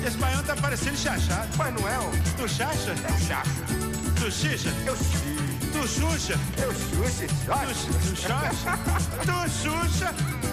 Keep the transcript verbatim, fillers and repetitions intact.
Esse baiano tá parecendo chachado. Mas não é, ó. Tu chacha? Eu chacho. Tu xixa? Eu xixi. Tu xuxa? Eu xuxi. Tu, tu xoxa? Tu xuxa?